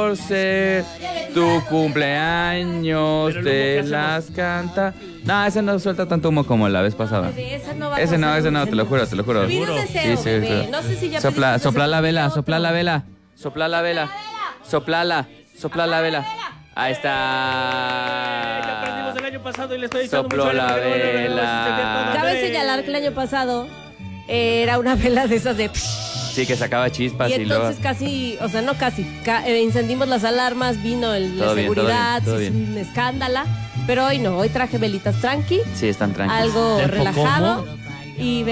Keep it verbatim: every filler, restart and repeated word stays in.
por ser tu cumpleaños, Pero el humo, te ¿qué las hacemos? canta. No, ese no suelta tanto humo como la vez pasada. Bebé, esa no va Ese a no, pasar ese no, un te lo juro, te lo juro. Pide un Seguro. deseo, Sí, sí, bebé. sí. No sé si ya Sopla, pediste sopla deseo. la vela, Pide sopla otro. la vela. Sopla la vela. Soplala, sopla la vela. Ahí Ya aprendimos está. el año pasado y le estoy diciendo Sopló mucho la ánimo, que no, no, no, no, vela. se sentía todo. Cabe señalar que el año pasado era una vela de esas de... Sí, que sacaba chispas Y y, luego. entonces casi, o sea, no casi, ca- eh, encendimos las alarmas, vino el de Todo bien, todo seguridad, bien, todo se hizo bien. un escándalo. Pero hoy no, hoy traje velitas tranqui, Sí, están tranquilos. algo ¿Del relajado Pocomo? y